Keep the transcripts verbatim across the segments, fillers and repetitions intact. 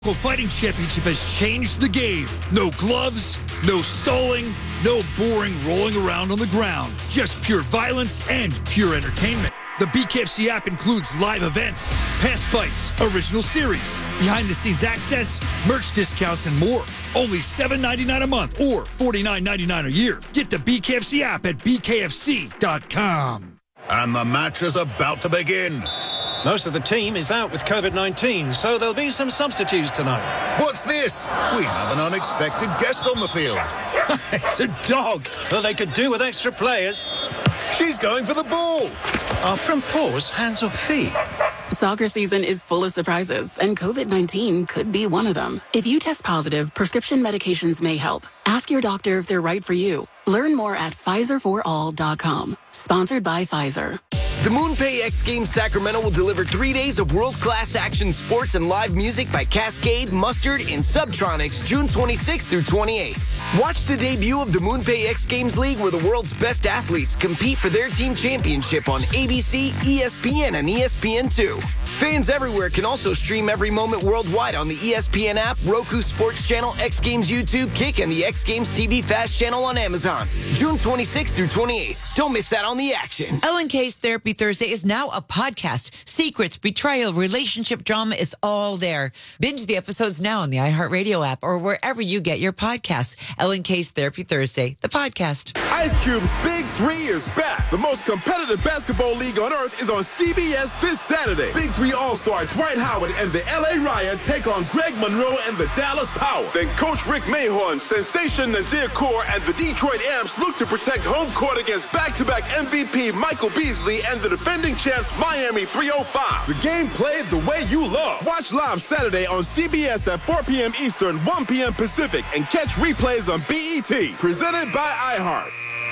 Fighting Championship has changed the game. No gloves, no stalling, no boring rolling around on the ground. Just pure violence and pure entertainment. The B K F C app includes live events, past fights, original series, behind-the-scenes access, merch discounts, and more. Only seven ninety-nine a month or forty-nine ninety-nine a year. Get the B K F C app at B K F C dot com. And the match is about to begin. Most of the team is out with COVID nineteen, so there'll be some substitutes tonight. What's this? We have an unexpected guest on the field. It's a dog. Well, they could do with extra players. She's going for the ball. Are front paws hands or feet? Soccer season is full of surprises, and COVID nineteen could be one of them. If you test positive, prescription medications may help. Ask your doctor if they're right for you. Learn more at Pfizer for all dot com. Sponsored by Pfizer. The MoonPay X Games Sacramento will deliver three days of world-class action sports and live music by Cascade, Mustard, and Subtronics June twenty-sixth through twenty-eighth. Watch the debut of the MoonPay X Games League where the world's best athletes compete for their team championship on A B C, E S P N, and E S P N two. Fans everywhere can also stream every moment worldwide on the E S P N app, Roku Sports Channel, X Games YouTube, Kick, and the X Games T V Fast Channel on Amazon. June twenty-sixth through twenty-eighth. Don't miss out on the action. Ellen K's Therapy Thursday is now a podcast. Secrets, betrayal, relationship drama, it's all there. Binge the episodes now on the iHeartRadio app or wherever you get your podcasts. Ellen K's Therapy Thursday, the podcast. Ice Cube's Big Three is back. The most competitive basketball league on earth is on C B S this Saturday. Big Three All-Star Dwight Howard and the L A Riot take on Greg Monroe and the Dallas Power. Then Coach Rick Mahorn, Sensation Nazir Kaur, and the Detroit Amps look to protect home court against back-to-back M V P Michael Beasley and the defending champs Miami three oh five. The game played the way you love. Watch live Saturday on C B S at four p.m. Eastern, one p.m. Pacific, and catch replays on B E T. Presented by iHeart.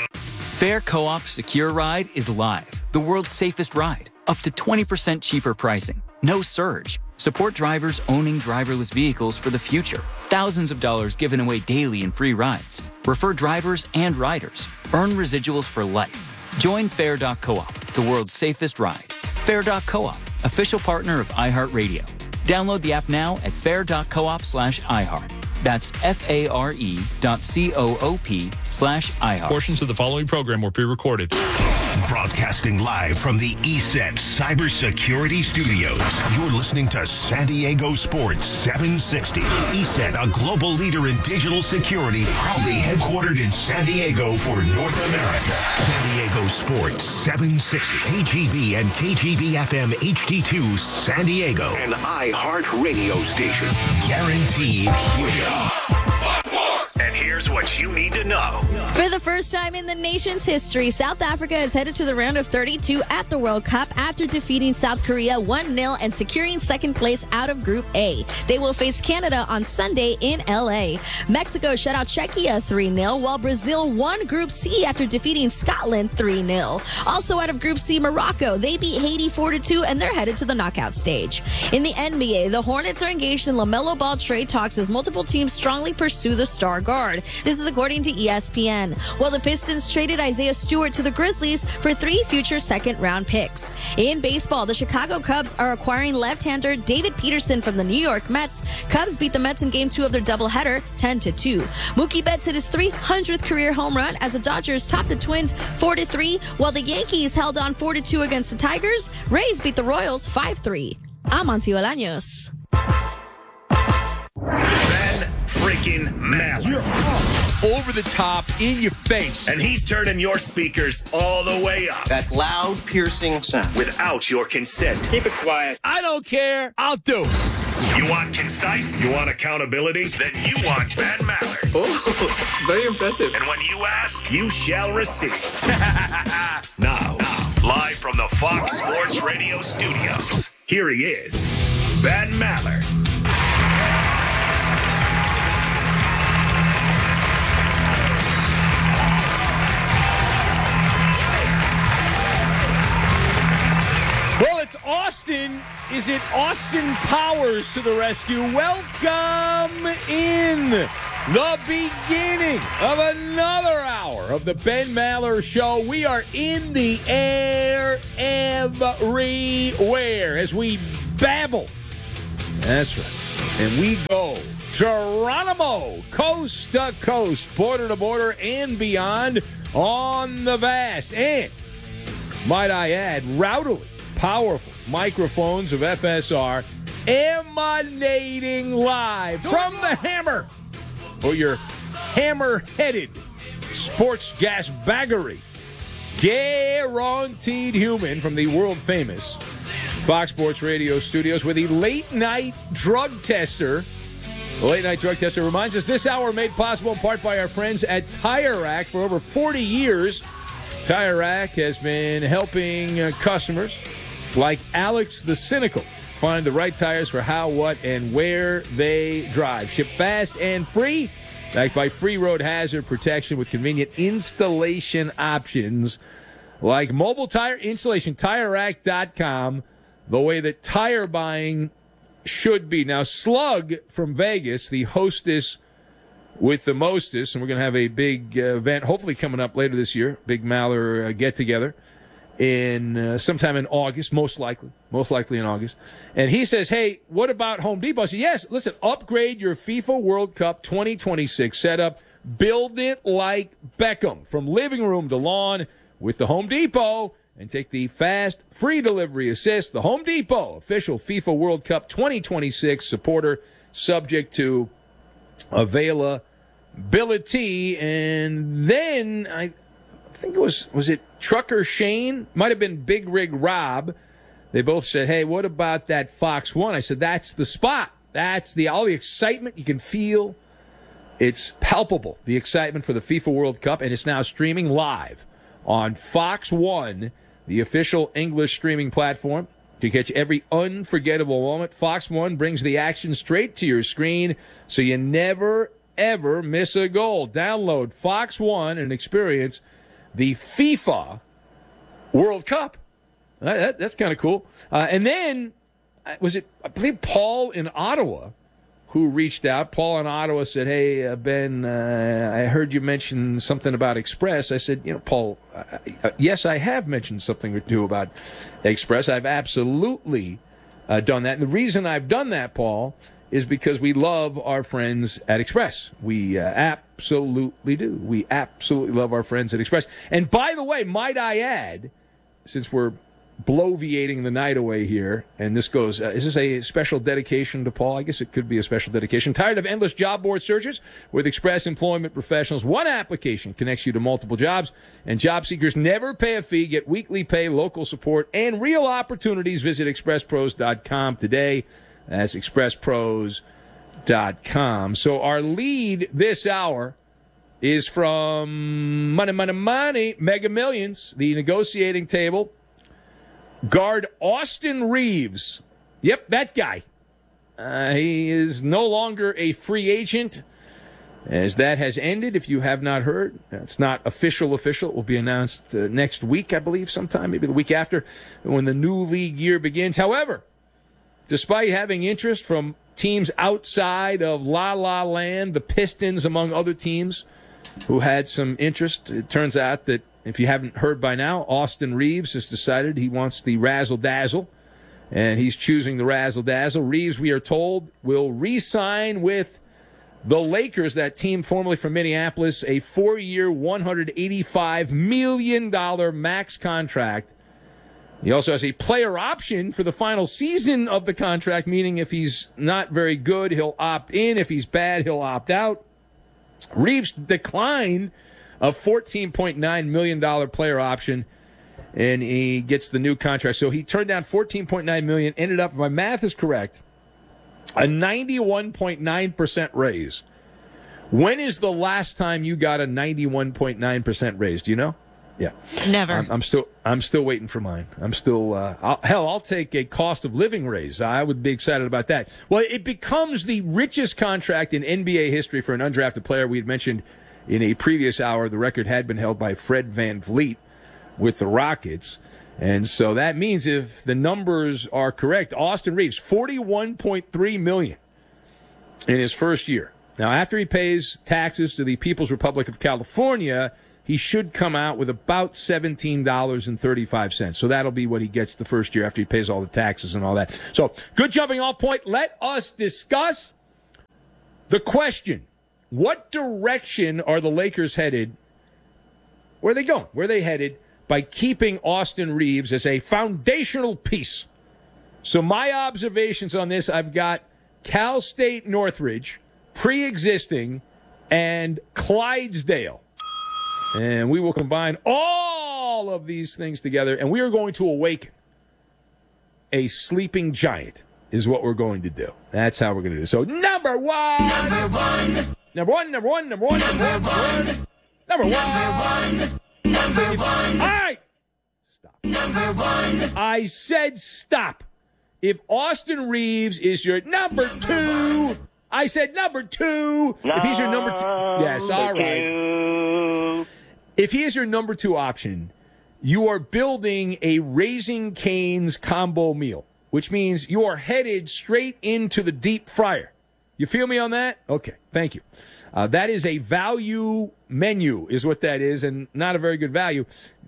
Fair Co-op Secure Ride is live. The world's safest ride. Up to twenty percent cheaper pricing. No surge. Support drivers owning driverless vehicles for the future. Thousands of dollars given away daily in free rides. Refer drivers and riders. Earn residuals for life. Join Fair dot Co-op, the world's safest ride. Fair dot Co-op, official partner of iHeartRadio. Download the app now at fair dot coop slash iHeart. That's F-A-R-E dot C-O-O-P slash iHeart. Portions of the following program were pre-recorded. Broadcasting live from the E S E T Cybersecurity Studios. You're listening to San Diego Sports seven sixty. E S E T, a global leader in digital security, proudly headquartered in San Diego for North America. San Diego Sports seven sixty. K G B and K G B F M H D two San Diego. An iHeart radio station. Guaranteed here. And here's what you need to know. For the first time in the nation's history, South Africa is headed to the round of thirty-two at the World Cup after defeating South Korea one nil and securing second place out of Group A. They will face Canada on Sunday in L A. Mexico shut out Czechia three nil, while Brazil won Group C after defeating Scotland three nil. Also out of Group C, Morocco. They beat Haiti four to two, and they're headed to the knockout stage. In the N B A, the Hornets are engaged in LaMelo Ball trade talks as multiple teams strongly pursue the star guard. This is according to E S P N. While the Pistons traded Isaiah Stewart to the Grizzlies for three future second-round picks. In baseball, the Chicago Cubs are acquiring left-hander David Peterson from the New York Mets. Cubs beat the Mets in Game two of their doubleheader, ten to two. Mookie Betts hit his three hundredth career home run as the Dodgers topped the Twins four to three, while the Yankees held on four to two against the Tigers. Rays beat the Royals five three. I'm Auntie Bolaños. Ben freaking Maller. You're over the top, in your face. And he's turning your speakers all the way up. That loud, piercing sound. Without your consent. Keep it quiet. I don't care. I'll do it. You want concise? You want accountability? Then you want Ben Maller. Oh, it's very impressive. And when you ask, you shall receive. now, now, live from the Fox Sports Radio studios, here he is, Ben Maller. Well, it's Austin. Is it Austin Powers to the rescue? Welcome in the beginning of another hour of the Ben Maller Show. We are in the air everywhere as we babble. That's right. And we go Geronimo, coast to coast, border to border, and beyond on the vast and, might I add, rowdily powerful microphones of F S R emanating live from the Hammer, or your hammer-headed sports gas baggery. Guaranteed human from the world-famous Fox Sports Radio studios with the late-night drug tester. The late-night drug tester reminds us this hour made possible in part by our friends at Tire Rack. For over forty years, Tire Rack has been helping uh, customers like Alex the Cynical find the right tires for how, what, and where they drive. Ship fast and free, backed by free road hazard protection with convenient installation options like mobile tire installation, tire rack dot com, the way that tire buying should be. Now, Slug from Vegas, the hostess with the mostest, and we're going to have a big uh, event hopefully coming up later this year, big Maller uh, get-together in uh, sometime in August, most likely, most likely in August. And he says, hey, what about Home Depot? I said, yes, listen, upgrade your FIFA World Cup twenty twenty-six setup. Build it like Beckham, from living room to lawn with the Home Depot, and take the fast, free delivery assist. The Home Depot, official FIFA World Cup twenty twenty-six supporter, subject to availability. And then I think it was, was it Trucker Shane? Might have been Big Rig Rob. They both said, hey, what about that Fox One? I said, that's the spot. That's the all the excitement you can feel. It's palpable, the excitement for the FIFA World Cup, and it's now streaming live on Fox One, the official English streaming platform. To catch every unforgettable moment, Fox One brings the action straight to your screen, so you never, ever miss a goal. Download Fox One and experience the FIFA World Cup. That, that, that's kind of cool. Uh, and then, was it, I believe, Paul in Ottawa who reached out. Paul in Ottawa said, hey, uh, Ben, uh, I heard you mention something about Express. I said, you know, Paul, uh, uh, yes, I have mentioned something or two about Express. I've absolutely uh, done that. And the reason I've done that, Paul, is because we love our friends at Express. We uh, absolutely do. We absolutely love our friends at Express. And by the way, might I add, since we're bloviating the night away here, and this goes, uh, is this a special dedication to Paul? I guess it could be a special dedication. Tired of endless job board searches? With Express Employment Professionals, one application connects you to multiple jobs, and job seekers never pay a fee, get weekly pay, local support, and real opportunities. Visit express pros dot com today. That's express pros dot com. So our lead this hour is from Money, Money, Money, Mega Millions, the negotiating table. Guard Austin Reaves. Yep, that guy. Uh, he is no longer a free agent, as that has ended, if you have not heard. It's not official official. It will be announced uh, next week, I believe, sometime, maybe the week after, when the new league year begins. However, despite having interest from teams outside of La La Land, the Pistons, among other teams who had some interest, it turns out that, if you haven't heard by now, Austin Reaves has decided he wants the razzle-dazzle, and he's choosing the razzle-dazzle. Reaves, we are told, will re-sign with the Lakers, that team formerly from Minneapolis, a four-year, one hundred eighty-five million dollars max contract. He also has a player option for the final season of the contract, meaning if he's not very good, he'll opt in. If he's bad, he'll opt out. Reaves declined a fourteen point nine million dollars player option, and he gets the new contract. So he turned down fourteen point nine million dollars, ended up, if my math is correct, a ninety-one point nine percent raise. When is the last time you got a ninety-one point nine percent raise? Do you know? Yeah. Never. I'm, I'm still I'm still waiting for mine. I'm still, uh, I'll, hell, I'll take a cost of living raise. I would be excited about that. Well, it becomes the richest contract in N B A history for an undrafted player. We had mentioned in a previous hour, the record had been held by Fred VanVleet with the Rockets. And so that means if the numbers are correct, Austin Reaves, forty-one point three million dollars in his first year. Now, after he pays taxes to the People's Republic of California, he should come out with about seventeen dollars and thirty-five cents. So that'll be what he gets the first year after he pays all the taxes and all that. So good jumping off point. Let us discuss the question. What direction are the Lakers headed? Where are they going? Where are they headed by keeping Austin Reeves as a foundational piece? So my observations on this, I've got Cal State Northridge, pre-existing, and Clydesdale. And we will combine all of these things together, and we are going to awaken a sleeping giant is what we're going to do. That's how we're going to do it. So number one. Number one. Number one, number one, number one, number one, number one. Number one. Number one. Number one. All right. Stop. Number one. I said stop. If Austin Reeves is your number two, I said number two. If he's your number two, yes, all right. If he is your number two option, you are building a Raising Cane's combo meal, which means you are headed straight into the deep fryer. You feel me on that? Okay, thank you. Uh, that is a value menu is what that is, and not a very good value.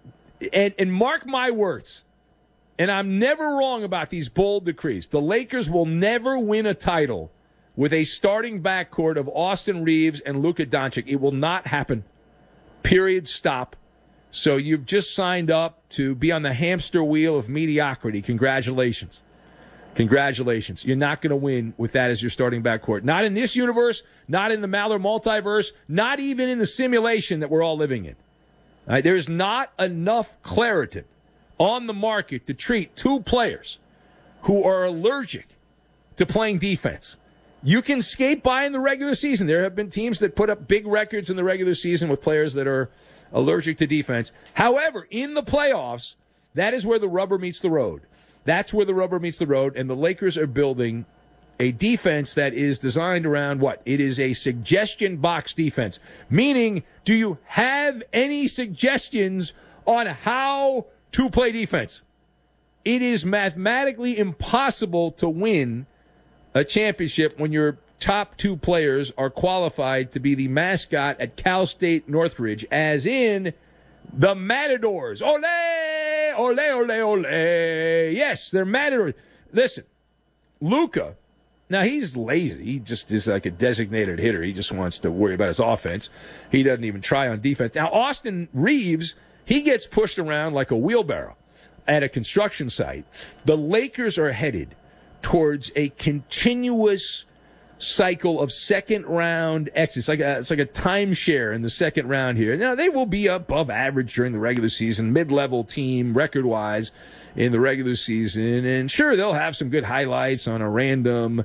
And, and mark my words, and I'm never wrong about these bold decrees. The Lakers will never win a title with a starting backcourt of Austin Reeves and Luka Doncic. It will not happen. Period. Stop. So you've just signed up to be on the hamster wheel of mediocrity. Congratulations. Congratulations. You're not going to win with that as your starting backcourt. Not in this universe, not in the Maller multiverse, not even in the simulation that we're all living in. All right, there's not enough Claritin on the market to treat two players who are allergic to playing defense. You can skate by in the regular season. There have been teams that put up big records in the regular season with players that are allergic to defense. However, in the playoffs, that is where the rubber meets the road. That's where the rubber meets the road, and the Lakers are building a defense that is designed around what? It is a suggestion box defense, meaning do you have any suggestions on how to play defense? It is mathematically impossible to win a championship when your top two players are qualified to be the mascot at Cal State Northridge, as in the Matadors. Ole, ole, ole, ole. Yes, they're Matadors. Listen, Luka, now he's lazy. He just is like a designated hitter. He just wants to worry about his offense. He doesn't even try on defense. Now, Austin Reeves, he gets pushed around like a wheelbarrow at a construction site. The Lakers are headed towards a continuous cycle of second round exits. It's like a, it's like a timeshare in the second round here. Now, they will be above average during the regular season, mid-level team record wise in the regular season. And sure, they'll have some good highlights on a random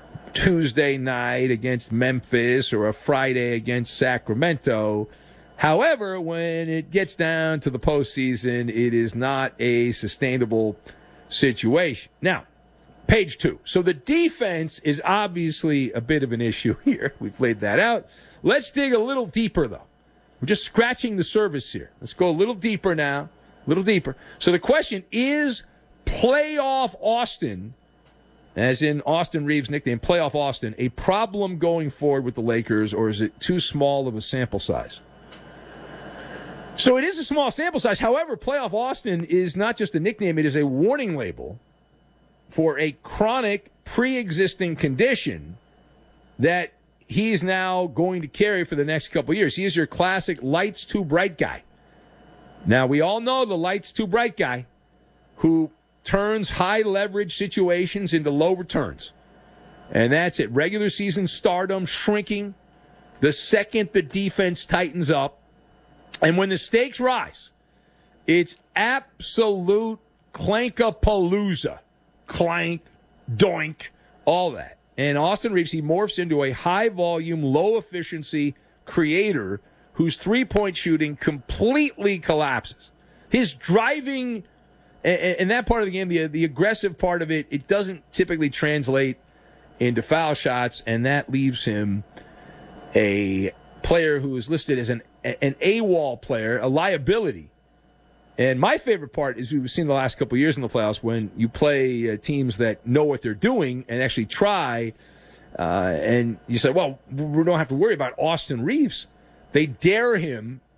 Tuesday night against Memphis or a Friday against Sacramento. However, when it gets down to the postseason, it is not a sustainable situation. Now, page two. So the defense is obviously a bit of an issue here. We've laid that out. Let's dig a little deeper, though. We're just scratching the surface here. Let's go a little deeper now. A little deeper. So the question is, playoff Austin, as in Austin Reeves' nickname, playoff Austin, a problem going forward with the Lakers, or is it too small of a sample size? So it is a small sample size. However, playoff Austin is not just a nickname. It is a warning label for a chronic pre-existing condition that he is now going to carry for the next couple of years. He is your classic lights too bright guy. Now, we all know the lights too bright guy who turns high leverage situations into low returns. And that's it. Regular season stardom shrinking the second the defense tightens up. And when the stakes rise, it's absolute clankapalooza. Clank, doink, all that. And Austin Reeves, he morphs into a high-volume, low-efficiency creator whose three-point shooting completely collapses. His driving, and that part of the game, the, the aggressive part of it, it doesn't typically translate into foul shots, and that leaves him a player who is listed as an, an AWOL player, a liability. And my favorite part is we've seen the last couple of years in the playoffs when you play uh, teams that know what they're doing and actually try, uh, and you say, well, we don't have to worry about Austin Reeves. They dare him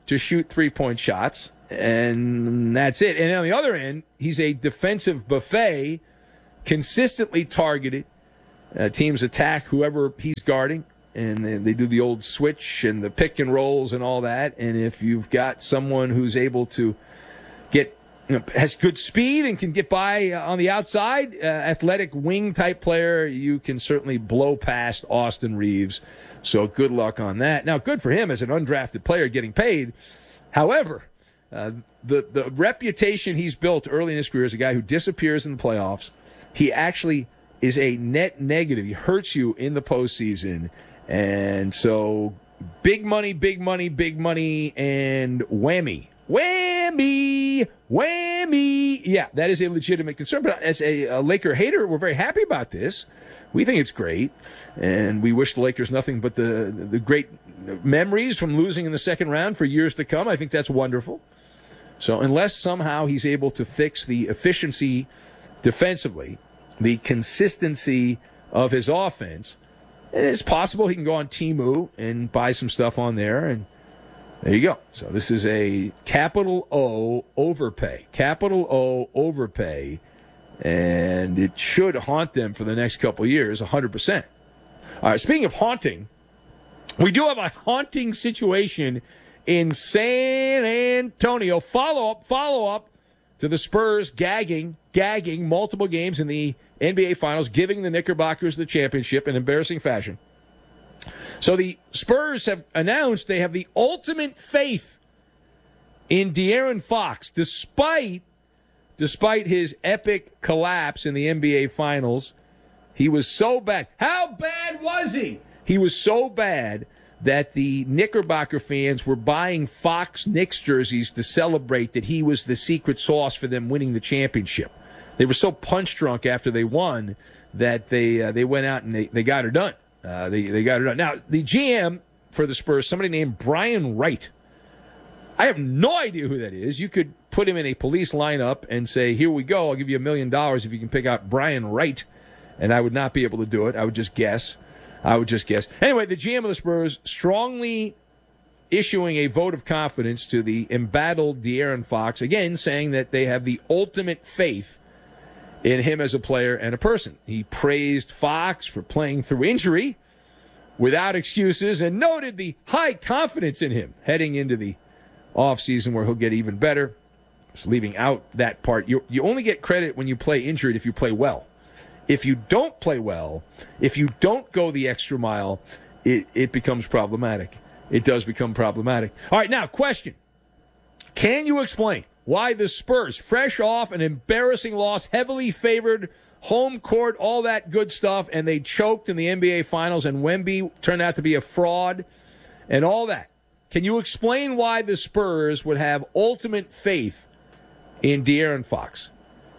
to shoot three-point shots, and that's it. And on the other end, he's a defensive buffet, consistently targeted. Uh, teams attack whoever he's guarding, and they, they do the old switch and the pick and rolls and all that. And if you've got someone who's able to get, you know, has good speed and can get by uh, on the outside, uh, athletic wing type player, you can certainly blow past Austin Reeves. So good luck on that. Now, good for him as an undrafted player getting paid. However, uh, the the reputation he's built early in his career as a guy who disappears in the playoffs, he actually is a net negative. He hurts you in the postseason. And so big money, big money, big money, and whammy. Whammy, whammy. Yeah, that is a legitimate concern. But as a, a Laker hater, we're very happy about this. We think it's great, and we wish the Lakers nothing but the the great memories from losing in the second round for years to come. I think that's wonderful. So unless somehow he's able to fix the efficiency defensively, the consistency of his offense, it's possible he can go on Temu and buy some stuff on there, and there you go. So this is a capital O overpay. Capital O overpay. And it should haunt them for the next couple of years, one hundred percent. All right, speaking of haunting, we do have a haunting situation in San Antonio. Follow up, follow up to the Spurs gagging, gagging multiple games in the N B A Finals, giving the Knickerbockers the championship in embarrassing fashion. So the Spurs have announced they have the ultimate faith in De'Aaron Fox, despite Despite his epic collapse in the N B A Finals. He was so bad. How bad was he? He was so bad that the Knickerbocker fans were buying Fox Knicks jerseys to celebrate that he was the secret sauce for them winning the championship. They were so punch drunk after they won that they uh, they went out and they, they got her done. Uh, they, they got her done. Now, the G M for the Spurs, somebody named Brian Wright. I have no idea who that is. You could put him in a police lineup and say, here we go, I'll give you a million dollars if you can pick out Brian Wright. And I would not be able to do it. I would just guess. I would just guess. Anyway, the G M of the Spurs strongly issuing a vote of confidence to the embattled De'Aaron Fox, again saying that they have the ultimate faith in him as a player and a person. He praised Fox for playing through injury without excuses and noted the high confidence in him heading into the offseason where he'll get even better. Just leaving out that part. You, you only get credit when you play injured if you play well. If you don't play well, if you don't go the extra mile, it, it becomes problematic. It does become problematic. All right, now, question. Can you explain why the Spurs, fresh off an embarrassing loss, heavily favored, home court, all that good stuff, and they choked in the N B A Finals, and Wemby turned out to be a fraud, and all that? Can you explain why the Spurs would have ultimate faith in De'Aaron Fox?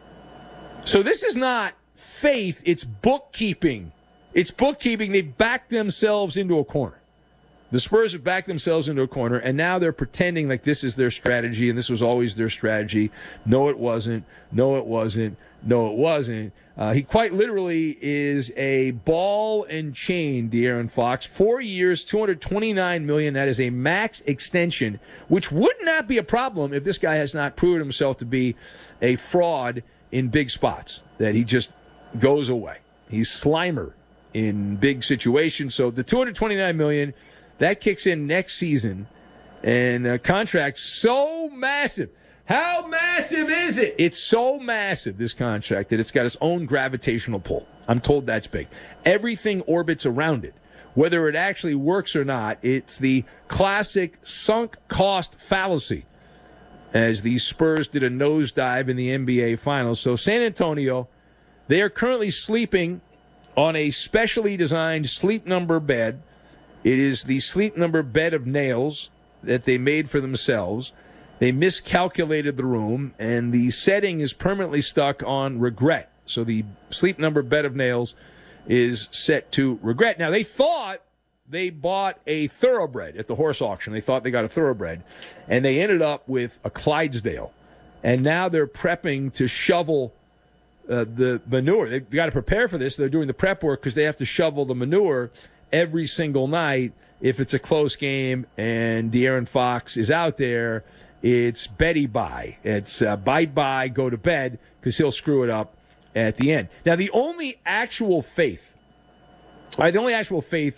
So this is not faith, it's bookkeeping. It's bookkeeping. They backed themselves into a corner. The Spurs have backed themselves into a corner, and now they're pretending like this is their strategy, and this was always their strategy. No, it wasn't. No, it wasn't. No, it wasn't. Uh, he quite literally is a ball and chain, De'Aaron Fox. Four years, two hundred twenty-nine million dollars. That is a max extension, which would not be a problem if this guy has not proven himself to be a fraud in big spots, that he just goes away. He's Slimer in big situations. So the two hundred twenty-nine million dollars, that kicks in next season, and a contract so massive. How massive is it? It's so massive, this contract, that it's got its own gravitational pull. I'm told that's big. Everything orbits around it. Whether it actually works or not, it's the classic sunk cost fallacy, as the Spurs did a nosedive in the N B A Finals. So San Antonio, they are currently sleeping on a specially designed sleep number bed. It is the sleep number bed of nails that they made for themselves. They miscalculated the room, and the setting is permanently stuck on regret. So the sleep number bed of nails is set to regret. Now, they thought they bought a thoroughbred at the horse auction. They thought they got a thoroughbred, and they ended up with a Clydesdale. And now they're prepping to shovel uh, the manure. They've got to prepare for this. They're doing the prep work because they have to shovel the manure every single night, if it's a close game and De'Aaron Fox is out there, it's Betty bye. It's uh, bye-bye, go to bed, because he'll screw it up at the end. Now, the only actual faith, all right, the only actual faith